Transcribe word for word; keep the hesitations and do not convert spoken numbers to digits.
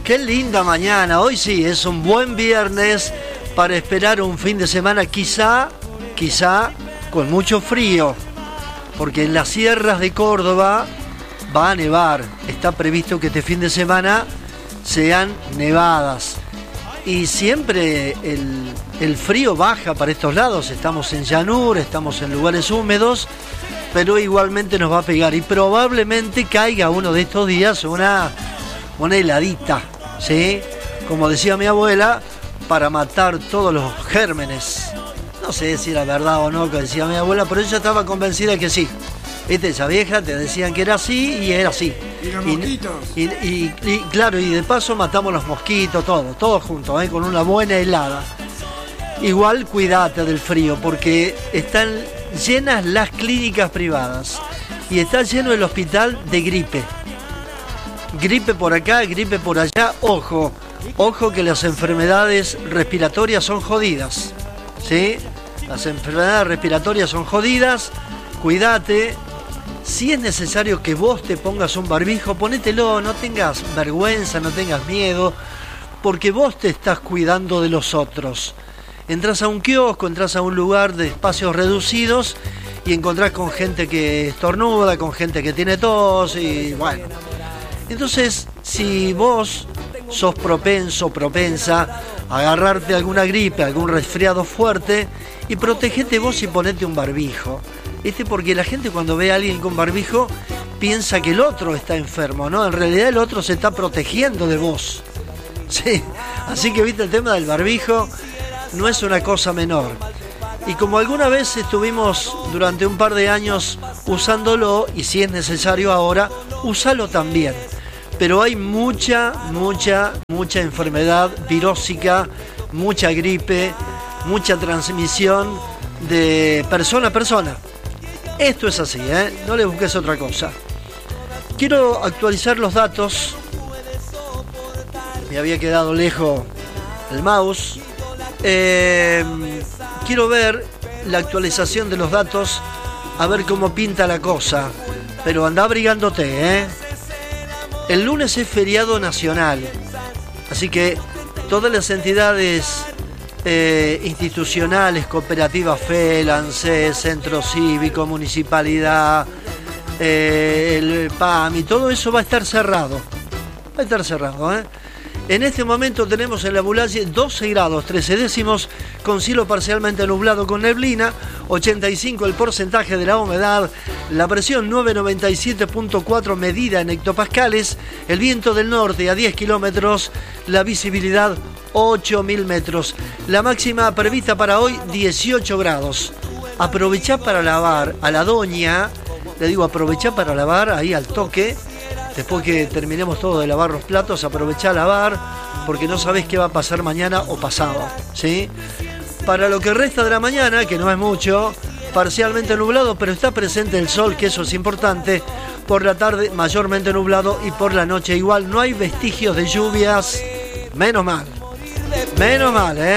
qué linda mañana. Hoy sí, es un buen viernes para esperar un fin de semana quizá, quizá con mucho frío, porque en las sierras de Córdoba va a nevar. Está previsto que este fin de semana sean nevadas. Y siempre el, el frío baja para estos lados. Estamos en llanura, estamos en lugares húmedos, pero igualmente nos va a pegar. Y probablemente caiga uno de estos días una, una heladita, ¿sí? Como decía mi abuela, para matar todos los gérmenes. No sé si era verdad o no que decía mi abuela, pero ella estaba convencida de que sí. Viste, esa vieja te decían que era así y era así. Y los mosquitos. Y, y, y, y claro, y de paso matamos los mosquitos, todo, todo junto, ¿eh? Con una buena helada. Igual cuídate del frío, porque están llenas las clínicas privadas y está lleno el hospital de gripe. Gripe por acá, gripe por allá. Ojo, ojo que las enfermedades respiratorias son jodidas, ¿sí? Las enfermedades respiratorias son jodidas, cuídate. Si es necesario que vos te pongas un barbijo, ponételo, no tengas vergüenza, no tengas miedo, porque vos te estás cuidando de los otros. Entrás a un kiosco, entrás a un lugar de espacios reducidos y encontrás con gente que estornuda, con gente que tiene tos y bueno. Entonces, si vos sos propenso, propensa a agarrarte alguna gripe, algún resfriado fuerte, y protegete vos y ponete un barbijo. Este porque la gente cuando ve a alguien con barbijo piensa que el otro está enfermo, ¿no? En realidad el otro se está protegiendo de vos. Sí, así que viste el tema del barbijo, no es una cosa menor. Y como alguna vez estuvimos durante un par de años usándolo, y si es necesario ahora, úsalo también. Pero hay mucha, mucha, mucha enfermedad virósica, mucha gripe, mucha transmisión de persona a persona. Esto es así, ¿eh? No le busques otra cosa. Quiero actualizar los datos. Me había quedado lejos el mouse. Eh, quiero ver la actualización de los datos, a ver cómo pinta la cosa. Pero anda abrigándote, ¿eh? El lunes es feriado nacional, así que todas las entidades eh, institucionales, cooperativas, FEL, ANSES, Centro Cívico, Municipalidad, eh, el P A M y todo eso va a estar cerrado. Va a estar cerrado, ¿eh? En este momento tenemos en la Bulaye doce grados, trece décimos, con cielo parcialmente nublado con neblina, ochenta y cinco el porcentaje de la humedad, la presión nueve noventa y siete punto cuatro medida en hectopascales, el viento del norte a diez kilómetros, la visibilidad ocho mil metros, la máxima prevista para hoy dieciocho grados. Aprovechá para lavar a la doña, le digo aprovechá para lavar ahí al toque. Después que terminemos todo de lavar los platos, aprovechá a lavar, porque no sabés qué va a pasar mañana o pasado, ¿sí? Para lo que resta de la mañana, que no es mucho, parcialmente nublado, pero está presente el sol, que eso es importante. Por la tarde, mayormente nublado, y por la noche igual. No hay vestigios de lluvias, menos mal. Menos mal, ¿eh?